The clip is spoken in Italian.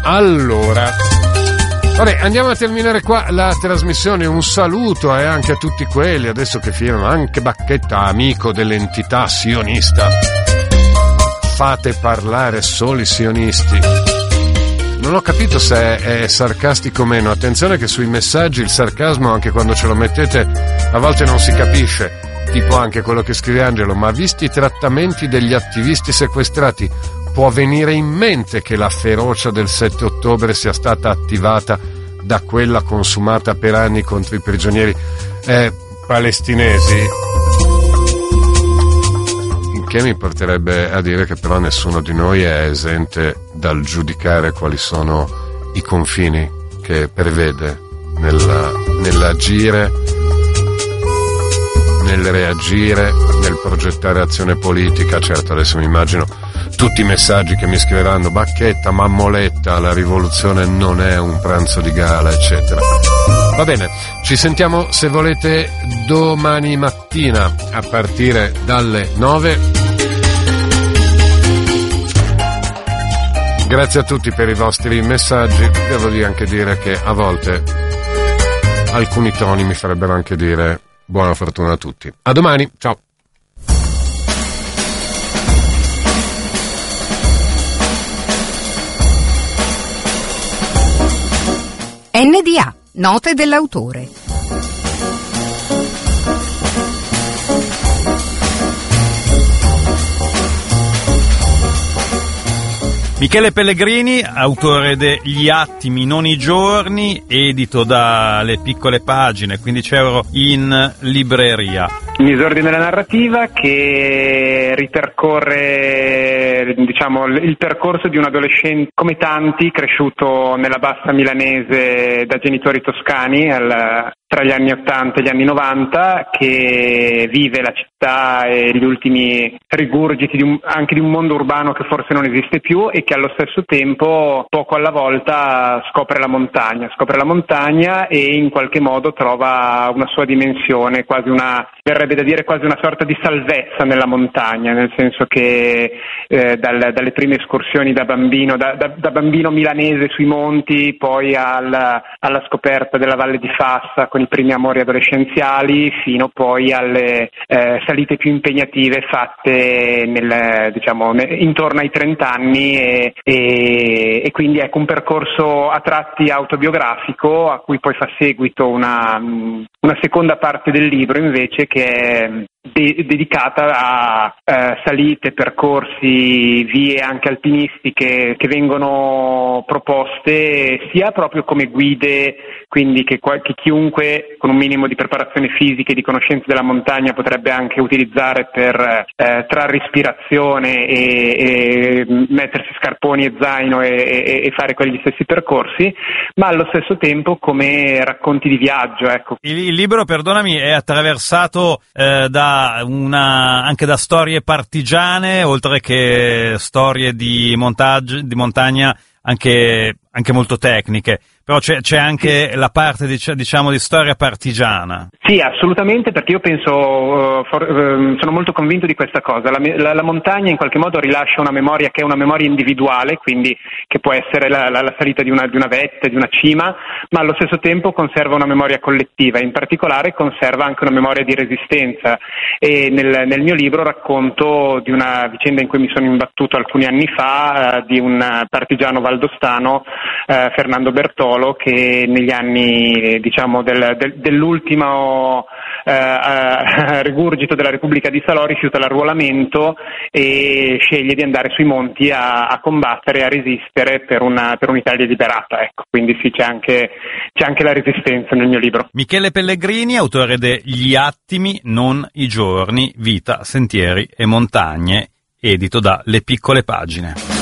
Allora, vabbè, andiamo a terminare qua la trasmissione. Un saluto anche a tutti quelli adesso che firmano, anche Bacchetta, amico dell'entità sionista. Fate parlare solo i sionisti. Non ho capito se è sarcastico o meno. Attenzione che sui messaggi il sarcasmo, anche quando ce lo mettete, a volte non si capisce. Tipo anche quello che scrive Angelo: ma visti i trattamenti degli attivisti sequestrati, può venire in mente che la ferocia del 7 ottobre sia stata attivata da quella consumata per anni contro i prigionieri palestinesi? Che mi porterebbe a dire che però nessuno di noi è esente dal giudicare quali sono i confini che prevede nell'agire, nel reagire, nel progettare azione politica. Certo, adesso mi immagino tutti i messaggi che mi scriveranno: Bacchetta, mammoletta, la rivoluzione non è un pranzo di gala, eccetera. Va bene, ci sentiamo se volete domani mattina a partire dalle 9. Grazie a tutti per i vostri messaggi. Devo anche dire che a volte alcuni toni mi farebbero anche dire buona fortuna a tutti. A domani, ciao. NDA, note dell'autore. Michele Pellegrini, autore degli Attimi non i giorni, edito da Le Piccole Pagine, 15 euro in libreria. Misordine della narrativa, che ripercorre, diciamo, il percorso di un adolescente come tanti, cresciuto nella bassa milanese da genitori toscani tra gli anni 80 e gli anni 90, che vive la città e gli ultimi rigurgiti anche di un mondo urbano che forse non esiste più, e che allo stesso tempo, poco alla volta, scopre la montagna e in qualche modo trova una sua dimensione, verrebbe da dire quasi una sorta di salvezza nella montagna, nel senso che dalle prime escursioni da bambino milanese sui monti, poi alla scoperta della Valle di Fassa con i primi amori adolescenziali, fino poi alle salite più impegnative fatte intorno ai 30 anni, e quindi ecco un percorso a tratti autobiografico, a cui poi fa seguito una seconda parte del libro invece, che è dedicata a salite, percorsi, vie anche alpinistiche che vengono proposte sia proprio come guide, quindi che chiunque con un minimo di preparazione fisica e di conoscenza della montagna potrebbe anche utilizzare per trarre ispirazione e mettersi scarponi e zaino e fare quegli stessi percorsi, ma allo stesso tempo come racconti di viaggio. Ecco. Il libro, perdonami, è attraversato anche da storie partigiane, oltre che storie di montagna anche molto tecniche. Però c'è anche la parte diciamo di storia partigiana. Sì, assolutamente, perché io penso, sono molto convinto di questa cosa. La montagna in qualche modo rilascia una memoria che è una memoria individuale, quindi che può essere la salita di una vetta, di una cima, ma allo stesso tempo conserva una memoria collettiva, in particolare conserva anche una memoria di resistenza. E nel mio libro racconto di una vicenda in cui mi sono imbattuto alcuni anni fa, di un partigiano valdostano, Fernando Bertolo, che negli anni dell'ultimo rigurgito della Repubblica di Salò rifiuta l'arruolamento e sceglie di andare sui monti a combattere e a resistere per un'Italia liberata. Ecco, quindi sì, c'è anche la resistenza nel mio libro. Michele Pellegrini, autore degli Attimi non i giorni, vita, sentieri e montagne, edito da Le Piccole Pagine.